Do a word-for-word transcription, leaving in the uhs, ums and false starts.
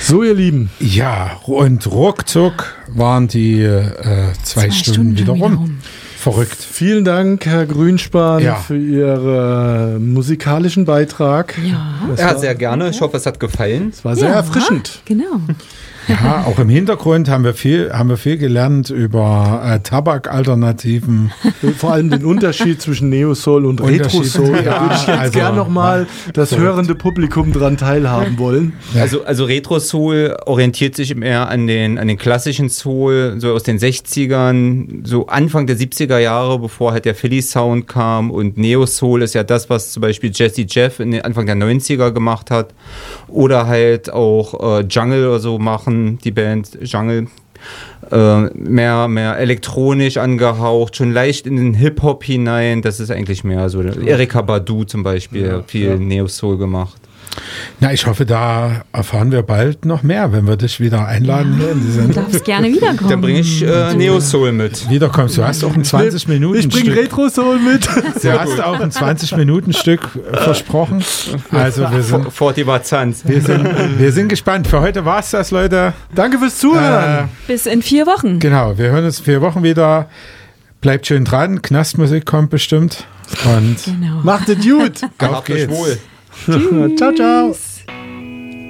So, ihr Lieben. Ja, und ruckzuck waren die äh, zwei, zwei Stunden, Stunden wieder rum. rum. Verrückt. Vielen Dank, Herr Grünspan, ja. für Ihren musikalischen Beitrag. Ja, ja sehr gerne. Ich hoffe, es hat gefallen. Es war sehr ja, erfrischend. Genau. Ja, auch im Hintergrund haben wir viel, haben wir viel gelernt über äh, Tabakalternativen. Vor allem den Unterschied zwischen Neo-Soul und Retro-Soul. Da würde ich jetzt also, gerne nochmal das verrückt. hörende Publikum dran teilhaben wollen. Also, also Retro-Soul orientiert sich mehr an den, an den klassischen Soul, so aus den sechzigern, so Anfang der siebziger Jahre, bevor halt der Philly-Sound kam. Und Neo-Soul ist ja das, was zum Beispiel Jazzy Jeff in den Anfang der neunziger gemacht hat. Oder halt auch äh, Jungle oder so machen. Die Band Jungle, äh, mehr, mehr elektronisch angehaucht, schon leicht in den Hip-Hop hinein. Das ist eigentlich mehr so. Erykah Badu zum Beispiel, ja, viel ja. Neo-Soul gemacht. Na, ich hoffe, da erfahren wir bald noch mehr, wenn wir dich wieder einladen. Ja, du darfst gerne wiederkommen. Dann bringe ich äh, Neo-Soul mit. Wiederkommst. Du hast auch ein zwanzig Minuten Ich bringe Retro-Soul mit. Du hast auch ein zwanzig Minuten Stück versprochen. Also wir sind, forty Watt wir sind, wir sind gespannt. Für heute war es das, Leute. Danke fürs Zuhören. Äh, Bis in vier Wochen. Genau, wir hören uns in vier Wochen wieder. Bleibt schön dran. Knastmusik kommt bestimmt. Und genau. Macht es gut. Auf geht's. Wohl. Ciao, ciao.